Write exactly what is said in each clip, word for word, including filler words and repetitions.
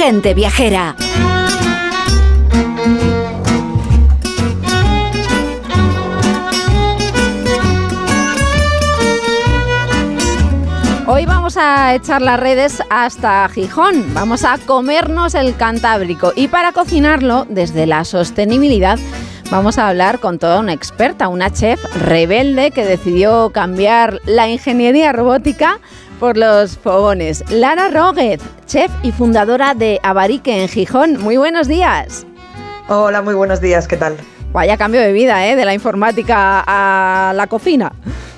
Gente Viajera. Hoy vamos a echar las redes hasta Gijón, vamos a comernos el Cantábrico y para cocinarlo desde la sostenibilidad vamos a hablar con toda una experta, una chef rebelde que decidió cambiar la ingeniería robótica por los fogones. Lara Róguez, chef y fundadora de Abarique en Gijón. Muy buenos días. Hola, muy buenos días, ¿qué tal? Vaya cambio de vida, ¿eh? De la informática a la cocina.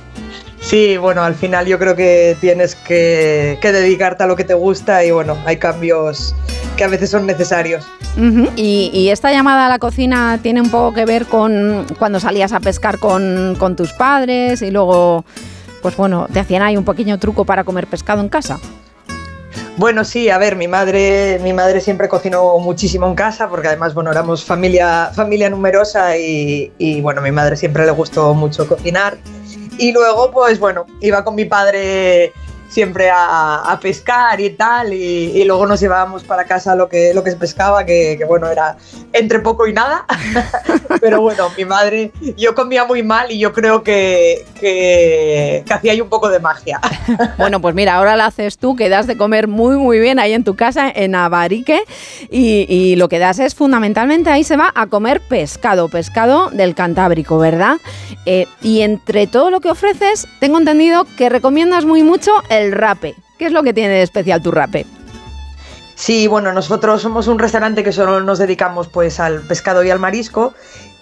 Sí, bueno, al final yo creo que tienes que, que dedicarte a lo que te gusta y bueno, hay cambios que a veces son necesarios. Uh-huh. Y, y esta llamada a la cocina tiene un poco que ver con cuando salías a pescar con, con tus padres y luego, pues bueno, te hacían ahí un pequeño truco para comer pescado en casa. Bueno, sí, a ver, mi madre, mi madre siempre cocinó muchísimo en casa porque además, bueno, éramos familia, familia numerosa y, y bueno, a mi madre siempre le gustó mucho cocinar. Y luego, pues bueno, iba con mi padre siempre a, a pescar y tal, y, y luego nos llevábamos para casa lo que, lo que se pescaba, que, que bueno, era entre poco y nada. Pero bueno, mi madre, yo comía muy mal y yo creo que, que, que hacía ahí un poco de magia. Bueno, pues mira, ahora la haces tú, que das de comer muy muy bien ahí en tu casa, en Abarique, y, y lo que das es fundamentalmente, ahí se va a comer pescado, pescado del Cantábrico, ¿verdad? Eh, y entre todo lo que ofreces, tengo entendido que recomiendas muy mucho el rape. ¿Qué es lo que tiene de especial tu rape? Sí, bueno, nosotros somos un restaurante que solo nos dedicamos pues al pescado y al marisco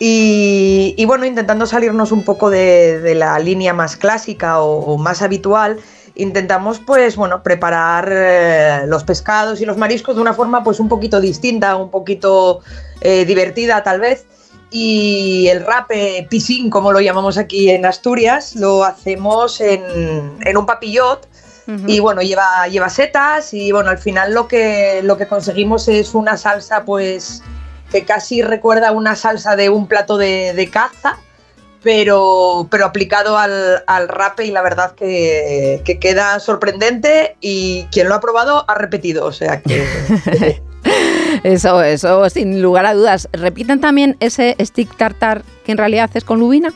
y, y bueno, intentando salirnos un poco de, de la línea más clásica o, o más habitual, intentamos pues bueno, preparar eh, los pescados y los mariscos de una forma pues un poquito distinta, un poquito eh, divertida tal vez. Y el rape piscín, como lo llamamos aquí en Asturias, lo hacemos en, en un papillot. Uh-huh. Y bueno, lleva, lleva setas y bueno, al final lo que, lo que conseguimos es una salsa pues que casi recuerda una salsa de un plato de, de caza, pero, pero aplicado al, al rape y la verdad que, que queda sorprendente y quien lo ha probado ha repetido, o sea que... Eso, eso, sin lugar a dudas. ¿Repiten también ese stick tartar que en realidad haces con lubina?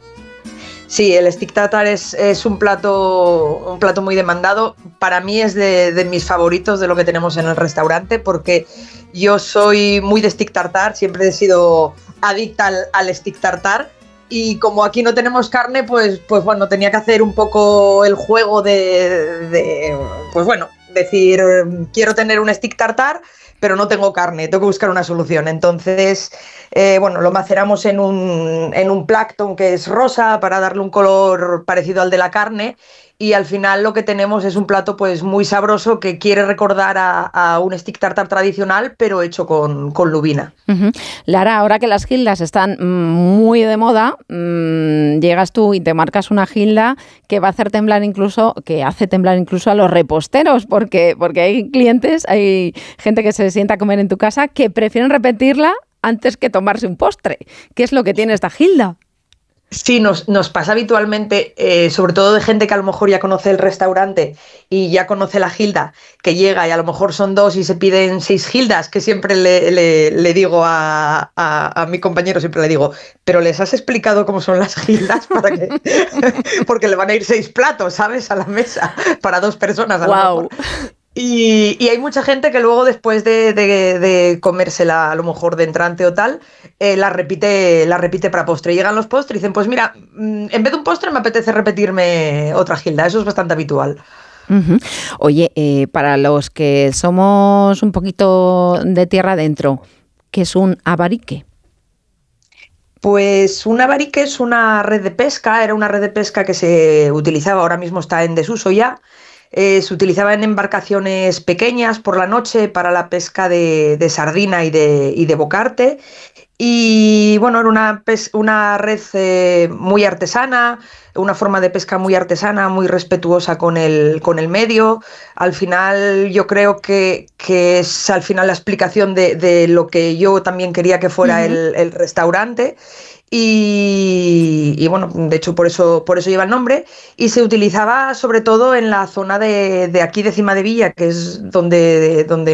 Sí, el stick tartar es, es un plato un plato muy demandado. Para mí es de, de mis favoritos de lo que tenemos en el restaurante porque yo soy muy de stick tartar, siempre he sido adicta al, al stick tartar y como aquí no tenemos carne, pues, pues bueno, tenía que hacer un poco el juego de, de pues bueno, decir, quiero tener un stick tartar, pero no tengo carne, tengo que buscar una solución. Entonces, eh, bueno, lo maceramos en un, en un plancton que es rosa para darle un color parecido al de la carne y al final lo que tenemos es un plato pues muy sabroso que quiere recordar a, a un stick tartar tradicional, pero hecho con, con lubina. Uh-huh. Lara, ahora que las gildas están muy de moda, mmm, llegas tú y te marcas una gilda que va a hacer temblar incluso, que hace temblar incluso a los reposteros, porque, porque hay clientes, hay gente que se sienta a comer en tu casa que prefieren repetirla antes que tomarse un postre. ¿Qué es lo que tiene esta gilda? Sí, nos, nos pasa habitualmente, eh, sobre todo de gente que a lo mejor ya conoce el restaurante y ya conoce la gilda, que llega y a lo mejor son dos y se piden seis gildas, que siempre le, le, le digo a, a, a mi compañero, siempre le digo, pero ¿les has explicado cómo son las gildas? Para que... Porque le van a ir seis platos, ¿sabes? A la mesa, para dos personas a lo wow. mejor. Y, y hay mucha gente que luego después de, de, de comérsela a lo mejor de entrante o tal, eh, la repite la repite para postre. Llegan los postres y dicen, pues mira, en vez de un postre me apetece repetirme otra gilda. Eso es bastante habitual. Uh-huh. Oye, eh, para los que somos un poquito de tierra adentro, ¿qué es un abarique? Pues un abarique es una red de pesca, era una red de pesca que se utilizaba, ahora mismo está en desuso ya. Eh, se utilizaba en embarcaciones pequeñas por la noche para la pesca de, de sardina y de, y de bocarte. Y bueno, era una, pes- una red eh, muy artesana, una forma de pesca muy artesana, muy respetuosa con el, con el medio. Al final yo creo que, que es al final la explicación de, de lo que yo también quería que fuera uh-huh. el, el restaurante. Y, y bueno, de hecho por eso, por eso lleva el nombre y se utilizaba sobre todo en la zona de, de aquí de Cimadevilla, que es donde, donde